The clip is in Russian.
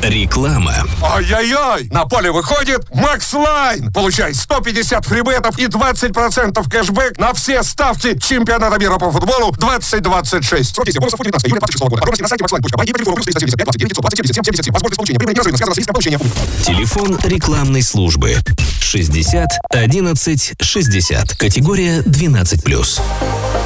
Реклама. Ай-яй-яй! На поле выходит Макс Лайн. Получай 150 фрибетов и 20% кэшбэк на все ставки чемпионата мира по футболу 2026. Срок действия бонусов 19 июля 2026 года. Подробности на сайте maxline.by и по телефону +375 29 920 77 77. Возможность получения прибыли неразрывно связана с риском получения убытков. Телефон рекламной службы 60 11 60. Категория 12+.